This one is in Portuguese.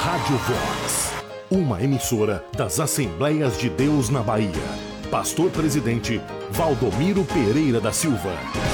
Rádio Vox, uma emissora das Assembleias de Deus na Bahia. Pastor Presidente Valdomiro Pereira da Silva.